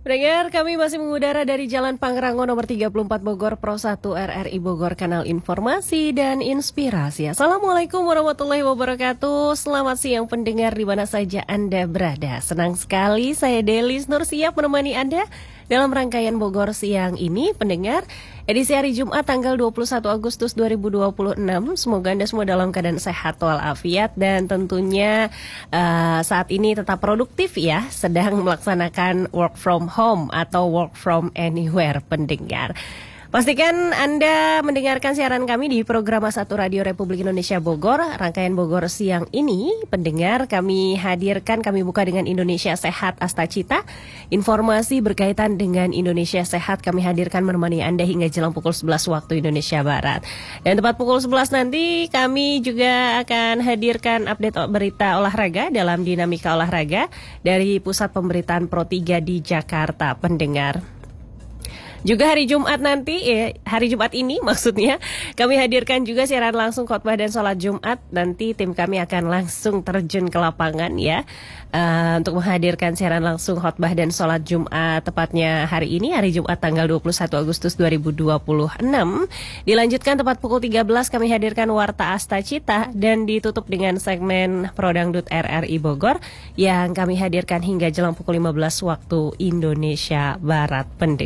Pendengar, kami masih mengudara dari Jalan Pangrango nomor 34 Bogor, Pro 1 RRI Bogor, kanal informasi dan inspirasi. Assalamualaikum warahmatullahi wabarakatuh. Selamat siang pendengar di mana saja Anda berada. Senang sekali saya Delis Nur siap menemani Anda dalam rangkaian Bogor siang ini, pendengar. Edisi hari Jumat tanggal 21 Agustus 2026. Semoga Anda semua dalam keadaan sehat walafiat dan tentunya saat ini tetap produktif ya, sedang melaksanakan work from home atau work from anywhere, pendengar. Pastikan Anda mendengarkan siaran kami di program Satu Radio Republik Indonesia Bogor. Rangkaian Bogor siang ini, pendengar, kami buka dengan Indonesia Sehat Astacita. Informasi berkaitan dengan Indonesia Sehat kami hadirkan menemani Anda hingga jelang pukul 11 waktu Indonesia Barat. Dan tepat pukul 11 nanti kami juga akan hadirkan update berita olahraga dalam Dinamika Olahraga dari Pusat Pemberitaan Pro 3 di Jakarta, pendengar. Juga hari Jumat hari Jumat ini maksudnya, kami hadirkan juga siaran langsung khotbah dan sholat Jumat. Nanti tim kami akan langsung terjun ke lapangan ya, untuk menghadirkan siaran langsung khotbah dan sholat Jumat. Tepatnya hari ini, hari Jumat tanggal 21 Agustus 2026. Dilanjutkan tepat pukul 13 kami hadirkan Warta Astacita dan ditutup dengan segmen Prodangdut RRI Bogor yang kami hadirkan hingga jelang pukul 15 waktu Indonesia Barat, pendengar.